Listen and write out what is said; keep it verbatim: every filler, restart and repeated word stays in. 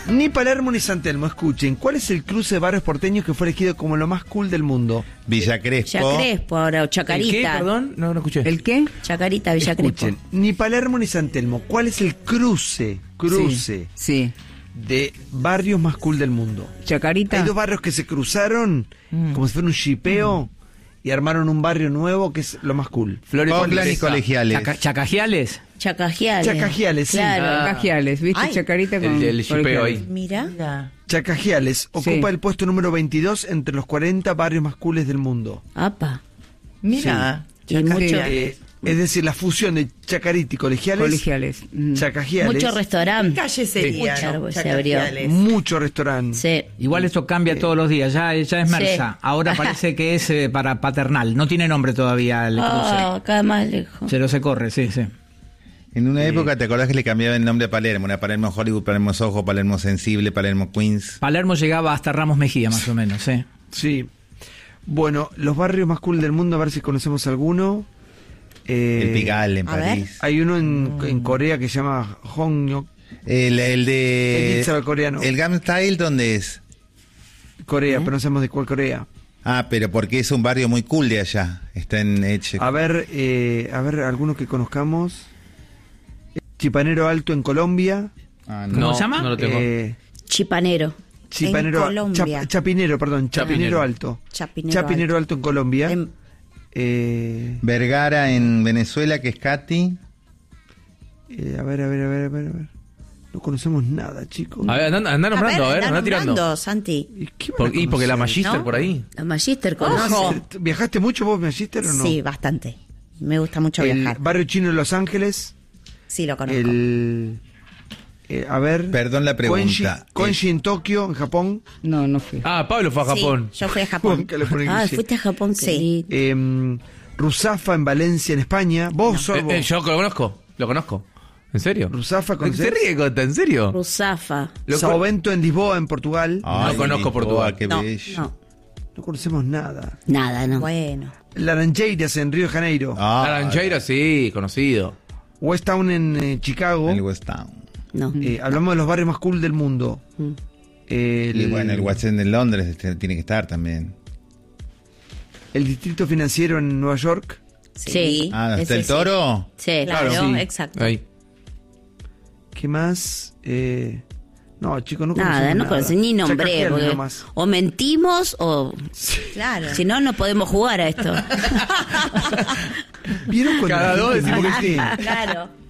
Ni Palermo ni San Telmo, escuchen. ¿Cuál es el cruce de barrios porteños que fue elegido como lo más cool del mundo? Villa Crespo. Villa Crespo ahora, o Chacarita. ¿El qué, perdón? No, no escuché. ¿El qué? Chacarita, Villa Escuchen, Crespo. ni Palermo ni San Telmo. ¿Cuál es el cruce, cruce Sí. de barrios más cool del mundo? Chacarita. Hay dos barrios que se cruzaron Mm. como si fuera un shipeo Mm. y armaron un barrio nuevo que es lo más cool. Flores Oakland y Condesa. Colegiales. Chaca- ¿Chacajiales? Chacajiales. Chacajiales, sí. Claro. Ah. Chacajiales, ¿viste? Ay. Chacarita con... El del shipeo ahí. Mira. Chacajiales ocupa Sí. el puesto número veintidós entre los cuarenta barrios más cooles del mundo. Apa. Mira. Sí. Y mucho- Eh, es decir, la fusión de Chacarita y Colegiales, Colegiales. Mm. Chacajiales, Mucho ¿Qué restaurante. calle sería? Mucho no? se abrió. Chacajiales. mucho restaurante. Sí. Igual esto cambia todos los días, ya, ya es Mersa. Sí. Ahora parece que es eh, para paternal. No tiene nombre todavía el cruce. Ah, cada más lejos. Se lo se corre, sí, sí. En una época, ¿te acordás que le cambiaba el nombre a Palermo? Era Palermo Hollywood, Palermo Soho, Palermo Sensible, Palermo Queens. Palermo llegaba hasta Ramos Mejía, más o menos, sí. Sí. Bueno, los barrios más cool del mundo, a ver si conocemos alguno. Eh, el Pigalle en a ver. París. Hay uno en, en Corea que se llama Hongnyok, El, el el de... Itza coreano. El Gangnam Style, ¿dónde es? Corea, pero no sabemos de cuál Corea. Ah, pero porque es un barrio muy cool de allá. Está en Eche. A ver, eh, a ver, alguno que conozcamos. Chipanero Alto en Colombia. Ah, ¿Cómo no. se llama? No lo tengo. Eh, Chipanero. Chipanero, En Colombia. Chap- Chapinero, perdón, Chapinero, Chapinero. Alto. Chapinero Chapinero Alto en Colombia. En- Eh, Vergara en Venezuela, que es Katy. eh, a ver, a ver, a ver, a ver, a ver. No conocemos nada, chicos. A ver, anda, anda nombrando, a ver, anda anda tirando. nombrando, Santi. ¿Y, qué van Por- a y porque la conocer? Magister ¿No? por ahí. La Magister conoce. Ojo. ¿Viajaste mucho vos, Magister, o no? Sí, bastante. Me gusta mucho El viajar. barrio chino de Los Ángeles. Sí, lo conozco. El. eh, a ver. Perdón la pregunta. Koenji, Koenji en Tokio, en Japón. No, no fui. Ah, Pablo fue a Sí, Japón. yo fui a Japón. Que le ponen Ah, cliché. fuiste a Japón, Sí. sí. Eh, Ruzafa en Valencia, en España. Vos sos Eh, vos. eh, yo lo conozco, lo conozco. ¿En serio? Ruzafa ¿Se ¿conocés? ríe, Cota? ¿En serio? Ruzafa. Lo Sao con- Bento en Lisboa, en Portugal. Ay, No conozco Lisboa, Portugal. Qué No, bello. no. No conocemos nada. Nada, no. Bueno. Laranjeiras en Río de Janeiro. Ah, Laranjeira, sí, conocido. West Town en eh, Chicago. el West Town. No. Eh, hablamos de los barrios más cool del mundo. Mm. El, Y bueno, el West End de Londres este, tiene que estar también. el distrito financiero en Nueva York. Sí. Ah, ¿está ese el sí. Toro? Sí. Claro, sí. exacto. Ahí. ¿Qué más? Eh, no, chicos, no Nada, conocemos no nada. conocí ni nombré. Chacajiales Porque nomás. o mentimos o. Claro. Si no, no podemos jugar a esto. ¿Vieron cuando Cada la dos gente decimos que miente? Claro.